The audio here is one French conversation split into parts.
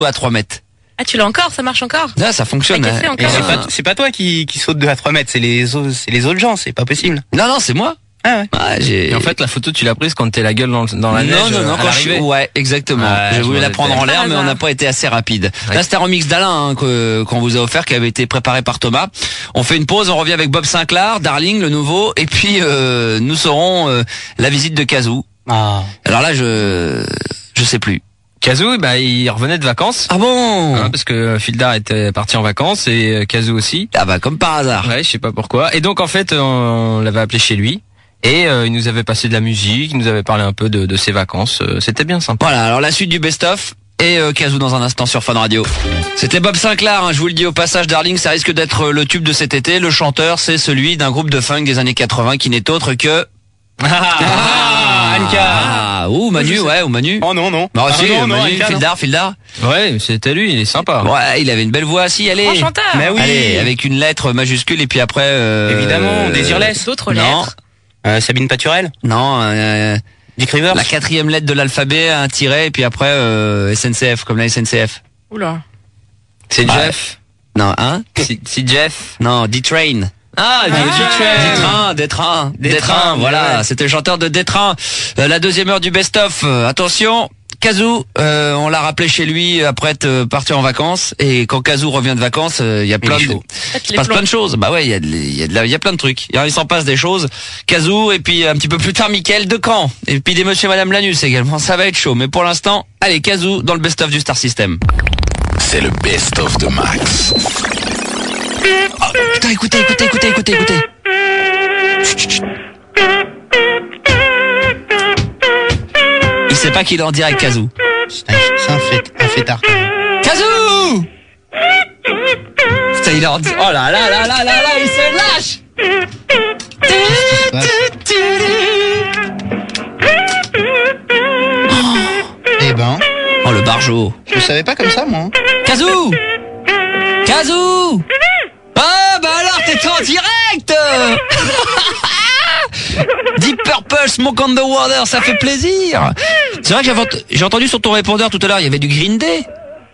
à 3 mètres. Ah, tu l'as encore, ça marche encore. Là, ça fonctionne. Café encore. Et c'est pas toi qui saute de à 3 mètres, c'est les autres gens, c'est pas possible. Non, c'est moi. Ah ouais. Ah, Et en fait, la photo, tu l'as prise quand t'es la gueule dans la neige. Non, quand je suis... Ouais, exactement. Ouais, J'ai voulu je la m'en prendre étais. en l'air, mais on n'a pas été assez rapide. Ouais. Là, c'était un remix d'Alain qu'on vous a offert, qui avait été préparé par Thomas. On fait une pause, on revient avec Bob Sinclair, Darling, le nouveau, et puis nous saurons la visite de Kazoo. Ah. Alors là, je sais plus. Kazoo, il revenait de vacances. Ah bon? Hein, parce que Fildar était parti en vacances et Kazoo aussi. Ah bah comme par hasard. Ouais, je sais pas pourquoi. Et donc en fait, on l'avait appelé chez lui et il nous avait passé de la musique, il nous avait parlé un peu de ses vacances. C'était bien sympa. Voilà, alors la suite du best-of et Kazoo dans un instant sur Fun Radio. C'était Bob Sinclair, je vous le dis au passage, Darling, ça risque d'être le tube de cet été. Le chanteur, c'est celui d'un groupe de funk des années 80 qui n'est autre que... Anka. ou Manu, ou Manu. Oh non. Bah, si, non, Manu, Anka, non. Fildar. Ouais, c'était lui, il est sympa. Ouais, il avait une belle voix, si, allez. Grand chanteur. Mais oui. Allez, avec une lettre majuscule et puis après... Évidemment, Désirless. D'autres Non, lettres. Sabine Paturel. non, Dick Rivers. la 4e lettre de l'alphabet, un tiret, et puis après SNCF, comme la SNCF. Oula. C'est Ouais. Jeff. Non, hein? C'est Jeff. Non, D-Train. Ah, Des trains, voilà, ouais. c'était le chanteur de Des trains. La deuxième heure du best-of, attention, Kazoo, on l'a rappelé chez lui après être parti en vacances, et quand Kazoo revient de vacances, il y a plein est de... chaud. Il se passe plein de choses. Bah ouais, il y a plein de trucs. Il s'en passe des choses. Kazoo, et puis un petit peu plus tard, Mickaël de Caen. Et puis des Monsieur et Madame Lanus également. Ça va être chaud. Mais pour l'instant, allez, Kazoo dans le best-of du Star System. C'est le best-of de Max. Oh, putain, écoutez. Il sait pas qu'il est en direct, Kazoo. C'est un fêtard. Kazoo! Putain, il est en direct. Oh là, il se lâche! Eh ben, Oh, le barjo. je le savais pas comme ça, moi. Kazoo! Ah, bah alors, t'es en direct! Deep Purple, Smoke on the Water, ça fait plaisir! C'est vrai que j'ai entendu sur ton répondeur tout à l'heure, il y avait du Green Day.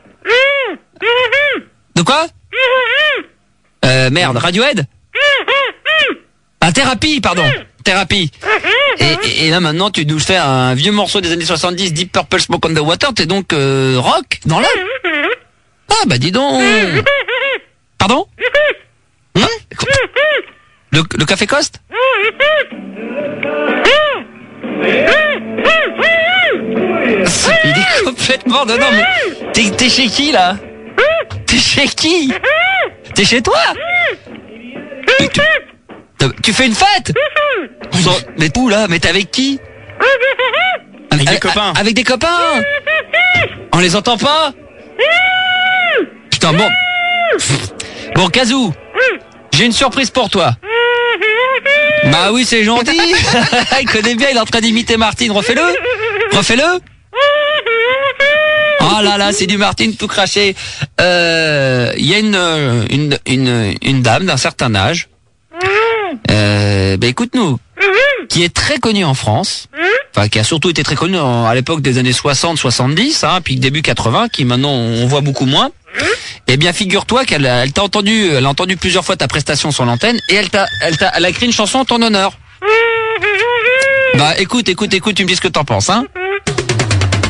De quoi? Merde, Radiohead? Ah, Thérapie, pardon. Thérapie. Et là maintenant tu nous fais un vieux morceau des années 70, Deep Purple, Smoke on the Water, t'es donc rock dans l'âme? Ah bah dis donc. Pardon? Le café Coste? Il est complètement dedans, mais t'es chez qui là? T'es chez qui? T'es chez toi? Tu fais une fête? Mais où là? Mais t'es avec qui? Avec des copains. Avec des copains? On les entend pas? Putain, bon. Bon, Kazoo, j'ai une surprise pour toi. Bah oui, c'est gentil. Il connaît bien, il est en train d'imiter Martine. Refais-le. Oh là là, c'est du Martine tout craché. Il y a une dame d'un certain âge. Écoute-nous, qui est très connue en France, enfin qui a surtout été très connue à l'époque des années 60-70, puis début 80, qui maintenant on voit beaucoup moins. Eh bien, figure-toi qu'elle elle a entendu plusieurs fois ta prestation sur l'antenne, et elle a écrit une chanson en ton honneur. Bah écoute, tu me dis ce que t'en penses, hein.